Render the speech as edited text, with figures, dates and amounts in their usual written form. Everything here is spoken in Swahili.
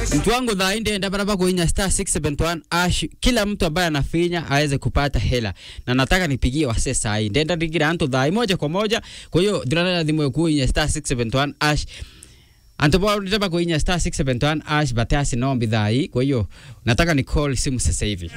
Mtu wangu dhai ndenda baraba kuinya star 671 ash kila mtu ambaye anafinya aweze kupata hela. Na nataka nipigie wase sahi. Ndenda digira anto dhai moja kwa moja. Kwa hiyo dirana dhimo kuinya star 671 ash. Anto bwa ndaba kuinya star 671 ash batasi nombi dhai. Kwa hiyo nataka ni call simu sasa hivi.